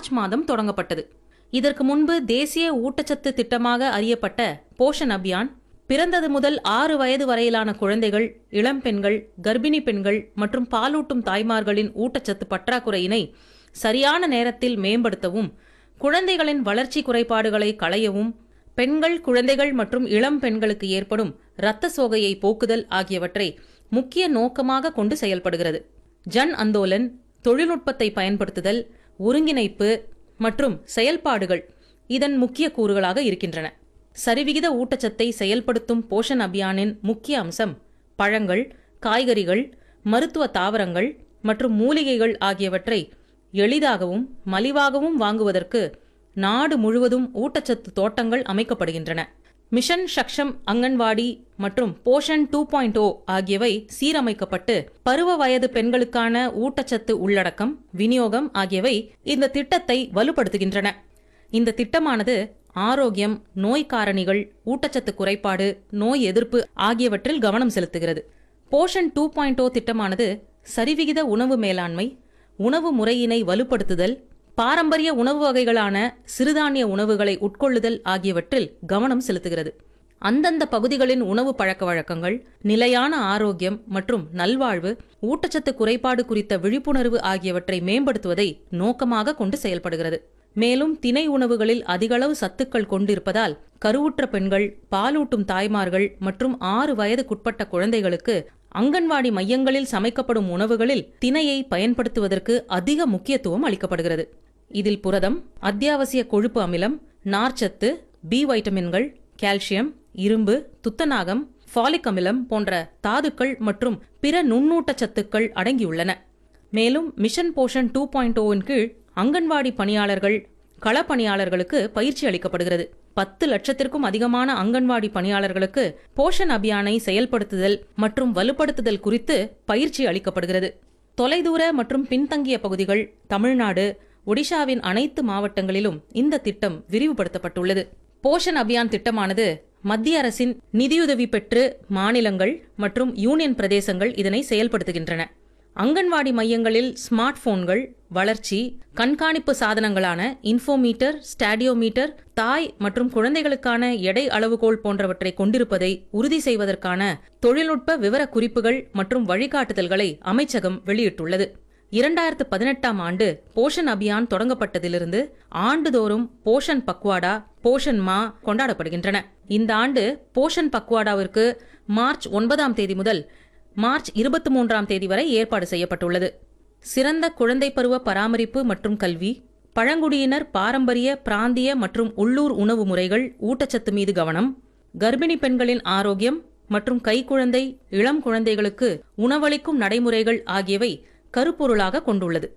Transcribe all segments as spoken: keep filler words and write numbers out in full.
March மாதம் தொடங்கப்பட்டது. இதற்கு முன்பு தேசிய ஊட்டச்சத்து திட்டமாக அறியப்பட்ட போஷன் அபியான் பிறந்தது முதல் ஆறு வயது வரையிலான குழந்தைகள், இளம்பெண்கள், கர்ப்பிணி பெண்கள் மற்றும் பாலூட்டும் தாய்மார்களின் ஊட்டச்சத்து பற்றாக்குறையினை சரியான நேரத்தில் மேம்படுத்தவும், குழந்தைகளின் வளர்ச்சி குறைபாடுகளை களையவும், பெண்கள், குழந்தைகள் மற்றும் இளம் பெண்களுக்கு ஏற்படும் இரத்த சோகையை போக்குதல் ஆகியவற்றை முக்கிய நோக்கமாக கொண்டு செயல்படுகிறது. ஜன் அந்தோலன் தொழில்நுட்பத்தை பயன்படுத்துதல், ஒருங்கிணைப்பு மற்றும் செயல்பாடுகள் இதன் முக்கிய கூறுகளாக இருக்கின்றன. சரிவிகித ஊட்டச்சத்தை செயல்படுத்தும் போஷன் அபியானின் முக்கிய அம்சம் பழங்கள், காய்கறிகள், மருத்துவ தாவரங்கள் மற்றும் மூலிகைகள் ஆகியவற்றை எளிதாகவும் மலிவாகவும் வாங்குவதற்கு நாடு முழுவதும் ஊட்டச்சத்து தோட்டங்கள் அமைக்கப்படுகின்றன. மிஷன் சக்ஷம் அங்கன்வாடி மற்றும் போஷன் டூ பாயிண்ட் ஓ ஆகியவை சீரமைக்கப்பட்டு பருவ வயது பெண்களுக்கான ஊட்டச்சத்து உள்ளடக்கம், விநியோகம் ஆகியவை இந்த திட்டத்தை வலுப்படுத்துகின்றன. இந்த திட்டமானது ஆரோக்கியம், நோய் காரணிகள், ஊட்டச்சத்து குறைபாடு, நோய் எதிர்ப்பு ஆகியவற்றில் கவனம் செலுத்துகிறது. போஷன் டூ பாயிண்ட் ஓ திட்டமானது சரிவிகித உணவு மேலாண்மை, உணவு முறையினை வலுப்படுத்துதல், பாரம்பரிய உணவு வகைகளான சிறுதானிய உணவுகளை உட்கொள்ளுதல் ஆகியவற்றில் கவனம் செலுத்துகிறது. அந்தந்த பகுதிகளின் உணவு பழக்க வழக்கங்கள், நிலையான ஆரோக்கியம் மற்றும் நல்வாழ்வு, ஊட்டச்சத்து குறைபாடு குறித்த விழிப்புணர்வு ஆகியவற்றை மேம்படுத்துவதை நோக்கமாக கொண்டு செயல்படுகிறது. மேலும் திணை உணவுகளில் அதிகளவு சத்துக்கள் கொண்டிருப்பதால் கருவுற்ற பெண்கள், பாலூட்டும் தாய்மார்கள் மற்றும் ஆறு வயதுக்குட்பட்ட குழந்தைகளுக்கு அங்கன்வாடி மையங்களில் சமைக்கப்படும் உணவுகளில் திணையை பயன்படுத்துவதற்கு அதிக முக்கியத்துவம் அளிக்கப்படுகிறது. இதில் புரதம், அத்தியாவசிய கொழுப்பு அமிலம், நார்ச்சத்து, பி வைட்டமின்கள், கால்சியம், இரும்பு, துத்தநாகம், ஃபாலிக் அமிலம் போன்ற தாதுக்கள் மற்றும் பிற நுண்ணூட்டச்சத்துக்கள் அடங்கியுள்ளன. மேலும் மிஷன் போஷன் டூ பாயிண்ட் ஓவின் கீழ் அங்கன்வாடி பணியாளர்கள், களப்பணியாளர்களுக்கு பயிற்சி அளிக்கப்படுகிறது. பத்து லட்சத்திற்கும் அதிகமான அங்கன்வாடி பணியாளர்களுக்கு போஷன் அபியானை செயல்படுத்துதல் மற்றும் வலுப்படுத்துதல் குறித்து பயிற்சி அளிக்கப்படுகிறது. தொலைதூர மற்றும் பின்தங்கிய பகுதிகள், தமிழ்நாடு, ஒடிஷாவின் அனைத்து மாவட்டங்களிலும் இந்த திட்டம் விரிவுபடுத்தப்பட்டுள்ளது. போஷன் அபியான் திட்டமானது மத்திய அரசின் நிதியுதவி பெற்று மாநிலங்கள் மற்றும் யூனியன் பிரதேசங்கள் இதனை செயல்படுத்துகின்றன. அங்கன்வாடி மையங்களில் ஸ்மார்ட் போன்கள், வளர்ச்சி கண்காணிப்பு சாதனங்களான இன்ஃபோமீட்டர், ஸ்டாடியோமீட்டர், தாய் மற்றும் குழந்தைகளுக்கான எடை அளவுகோல் போன்றவற்றை கொண்டிருப்பதை உறுதி செய்வதற்கான தொழில்நுட்ப விவர குறிப்புகள் மற்றும் வழிகாட்டுதல்களை அமைச்சகம் வெளியிட்டுள்ளது. இரண்டாயிரத்து பதினெட்டாம் ஆண்டு போஷன் அபியான் தொடங்கப்பட்டதிலிருந்து ஆண்டுதோறும் போஷன் பக்வாடா, போஷன் மா கொண்டாடப்படுகின்றன. இந்த ஆண்டு போஷன் பக்வாடாவிற்கு மார்ச் ஒன்பதாம் தேதி முதல் மார்ச் இருபத்தி மூன்றாம் தேதி வரை ஏற்பாடு செய்யப்பட்டுள்ளது. சிறந்த குழந்தை பருவ பராமரிப்பு மற்றும் கல்வி, பழங்குடியினர் பாரம்பரிய, பிராந்திய மற்றும் உள்ளூர் உணவு முறைகள், ஊட்டச்சத்து மீது கவனம், கர்ப்பிணி பெண்களின் ஆரோக்கியம் மற்றும் கைக்குழந்தை, இளம் குழந்தைகளுக்கு உணவளிக்கும் நடைமுறைகள் ஆகியவை கருப்பொருளாக கொண்டுள்ளது.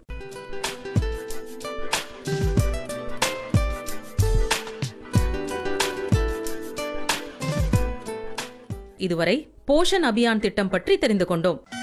இதுவரை போஷன் அபியான் திட்டம் பற்றி தெரிந்து கொண்டோம்.